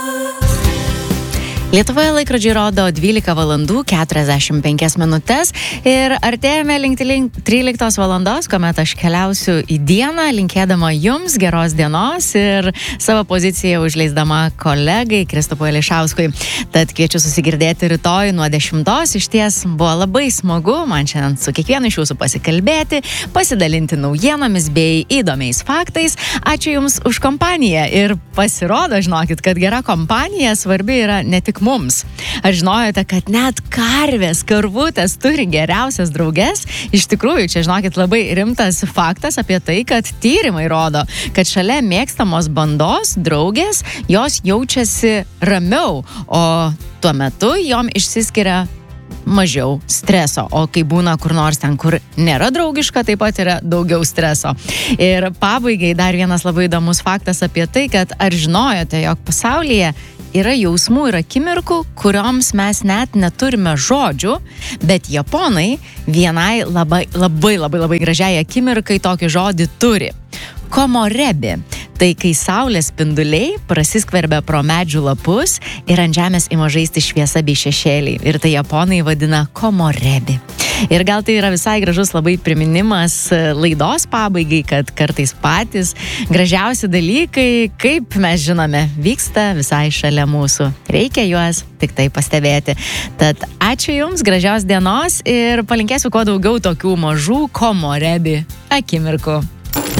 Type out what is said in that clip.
Lietuvoje laikrodžiai rodo 12 valandų 45 minutės ir artėjame link 13 valandos, kuomet aš keliausiu į dieną, linkėdama jums geros dienos ir savo poziciją užleisdama kolegai Kristupui Ališauskui. Tad kviečiu susigirdėti rytoj nuo 10. Iš ties buvo labai smagu man šiandien su kiekvienu iš jūsų pasikalbėti, pasidalinti naujienomis bei įdomiais faktais. Ačiū Jums už kompaniją ir pasirodo, žinokit, kad gera kompanija svarbi yra ne tik mums. Ar žinojote, kad net karvutės turi geriausias drauges? Iš tikrųjų, čia, žinokit, labai rimtas faktas apie tai, kad tyrimai rodo, kad šalia mėgstamos bandos draugės jos jaučiasi ramiau, o tuo metu jom išsiskiria mažiau streso, o kai būna kur nors ten, kur nėra draugiška, taip pat yra daugiau streso. Ir pabaigai dar vienas labai įdomus faktas apie tai, kad ar žinojote, jog pasaulyje yra jausmų ir akimirkų, kurioms mes net neturime žodžių, bet japonai vienai labai gražiai akimirkai tokį žodį turi. Komorebi. Tai kai saulės spinduliai prasiskverbia pro medžių lapus ir ant žemės ima žaisti šviesa bei šešėliai. Ir tai japonai vadina komorebi. Ir gal tai yra visai gražus labai priminimas laidos pabaigai, kad kartais patys gražiausi dalykai, kaip mes žinome, vyksta visai šalia mūsų. Reikia juos tik tai pastebėti. Tad ačiū Jums, gražios dienos ir palinkėsiu kuo daugiau tokių mažų komorebi akimirkų.